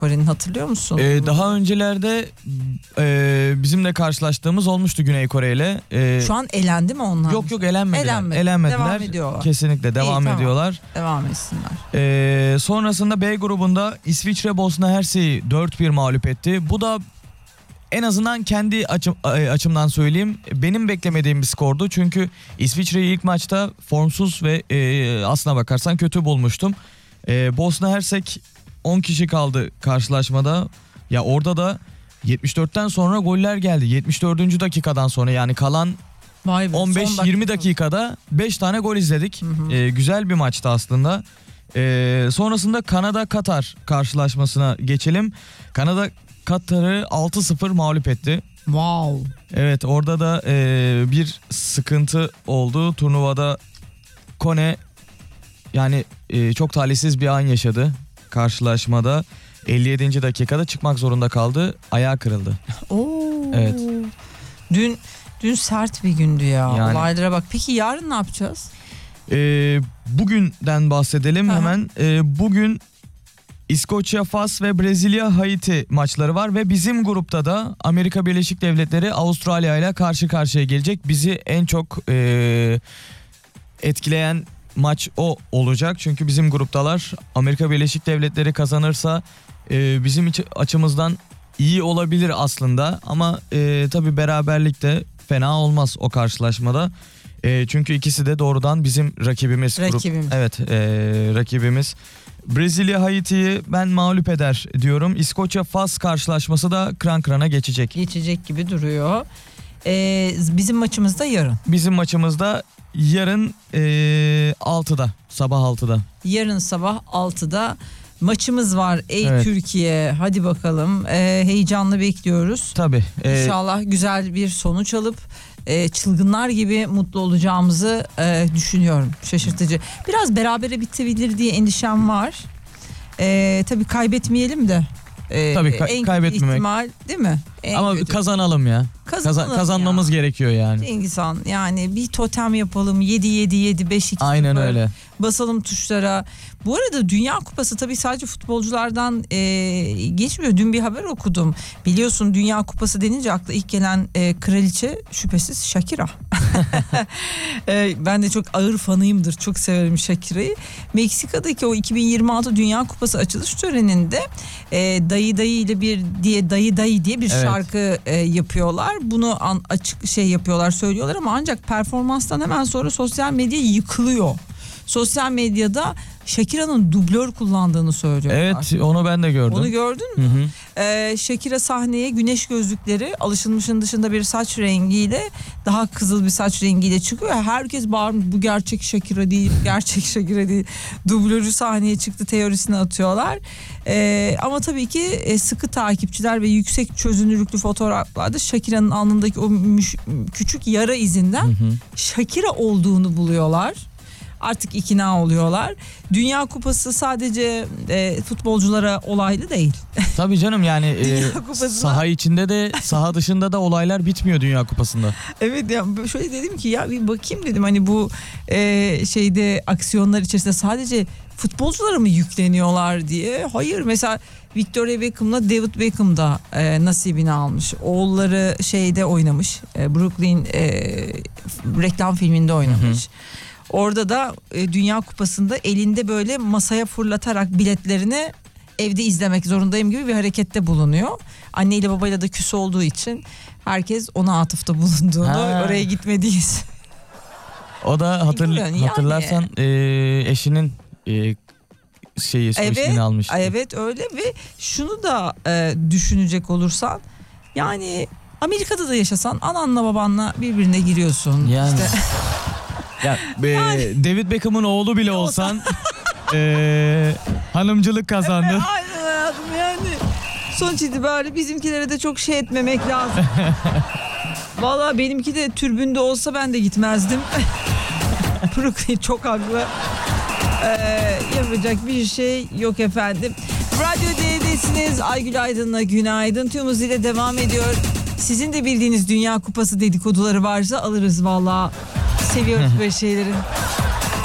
Kore'nin, hatırlıyor musun? Daha öncelerde bizimle karşılaştığımız olmuştu Güney Kore ile. Şu an elendi mi onlar? Yok elenmediler. Elenmediler. Devam ediyorlar. Kesinlikle devam ediyorlar. Devam etsinler. Sonrasında B grubunda İsviçre Bosna Hersek'i 4-1 mağlup etti. Bu da en azından kendi açımdan söyleyeyim, benim beklemediğim bir skordu. Çünkü İsviçre'yi ilk maçta formsuz ve aslına bakarsan kötü bulmuştum. Bosna Hersek 10 kişi kaldı karşılaşmada. Ya orada da 74'ten sonra goller geldi. 74. dakikadan sonra, yani kalan 15-20 dakikada 5 tane gol izledik. Güzel bir maçtı aslında. Sonrasında Kanada-Katar karşılaşmasına geçelim. Kanada Katar'ı 6-0 mağlup etti. Wow. Evet, orada da bir sıkıntı oldu. Turnuvada Kone yani çok talihsiz bir an yaşadı karşılaşmada. 57. dakikada çıkmak zorunda kaldı. Ayağı kırıldı. Oo. Evet. Dün sert bir gündü ya. Yani, olaylara bak. Peki yarın ne yapacağız? Bugünden bahsedelim hemen. Bugün İskoçya, Fas ve Brezilya, Haiti maçları var ve bizim grupta da Amerika Birleşik Devletleri Avustralya ile karşı karşıya gelecek. Bizi en çok etkileyen maç o olacak. Çünkü bizim gruptalar. Amerika Birleşik Devletleri kazanırsa bizim açımızdan iyi olabilir aslında. Ama tabii beraberlik de fena olmaz o karşılaşmada. Çünkü ikisi de doğrudan bizim rakibimiz. Evet, rakibimiz. Brezilya Haiti'yi ben mağlup eder diyorum. İskoçya Fas karşılaşması da kıran kırana geçecek. Geçecek gibi duruyor. Bizim maçımız da yarın. Bizim maçımız da yarın 6'da, sabah 6'da. Yarın sabah 6'da maçımız var. Evet. Türkiye, hadi bakalım. Heyecanla bekliyoruz. Tabii. İnşallah güzel bir sonuç alıp çılgınlar gibi mutlu olacağımızı düşünüyorum. Şaşırtıcı. Biraz berabere bitebilir diye endişem var. Tabii kaybetmeyelim de. Tabii en kaybetmemek. ihtimal değil mi? Ama kazanalım ya. Kazanmamız gerekiyor yani. Cengiz Han, yani bir totem yapalım. 7-7-7, 5-2. Aynen öyle. Basalım tuşlara. Bu arada Dünya Kupası tabii sadece futbolculardan geçmiyor. Dün bir haber okudum. Biliyorsun Dünya Kupası denince akla ilk gelen kraliçe şüphesiz Shakira. Ben de çok ağır fanıyımdır. Çok severim Shakira'yı. Meksika'daki o 2026 Dünya Kupası açılış töreninde Dayı Dayı ile Dayı Dayı diye bir şarkı yapıyorlar. Bunu açık yapıyorlar, söylüyorlar ama ancak performanstan hemen sonra sosyal medya yıkılıyor. Sosyal medyada Shakira'nın dublör kullandığını söylüyorlar. Evet, onu ben de gördüm. Onu gördün mü? Shakira sahneye güneş gözlükleri, alışılmışın dışında bir saç rengiyle, daha kızıl bir saç rengiyle çıkıyor. Herkes bağırmış, bu gerçek Shakira değil, gerçek Shakira değil. Dublörü sahneye çıktı teorisini atıyorlar. Ama tabii ki sıkı takipçiler ve yüksek çözünürlüklü fotoğraflarda Shakira'nın alnındaki o küçük yara izinden Shakira olduğunu buluyorlar. Artık ikna oluyorlar. Dünya Kupası sadece futbolculara olaylı değil. Tabii canım, yani saha içinde de saha dışında da olaylar bitmiyor Dünya Kupası'nda. Evet ya, şöyle dedim ki ya bir bakayım dedim, hani bu aksiyonlar içerisinde sadece futbolculara mı yükleniyorlar diye. Hayır, mesela Victoria Beckham'la David Beckham da nasibini almış. Oğulları oynamış. Brooklyn reklam filminde oynamış. Orada da Dünya Kupası'nda elinde böyle masaya fırlatarak biletlerini evde izlemek zorundayım gibi bir harekette bulunuyor. Anneyle babayla da küs olduğu için herkes ona atıfta bulunduğunu, oraya gitmediyiz. O da hatırlarsan eşinin ismini almıştı. Evet öyle ve şunu da düşünecek olursan, yani Amerika'da da yaşasan ananla babanla birbirine giriyorsun. Yani. Ya, David Beckham'ın oğlu bile olsan hanımcılık kazandı. Evet, aynen hayatım, yani sonuç itibariyle bizimkilere de çok etmemek lazım. Vallahi benimki de türbünde olsa ben de gitmezdim. Brooklyn çok haklı. Yapacak bir şey yok efendim. Radyo D'desiniz. Aygül Aydın'la günaydın. Tüm hızıyla devam ediyor. Sizin de bildiğiniz Dünya Kupası dedikoduları varsa alırız vallahi. Seviyoruz böyle şeyleri.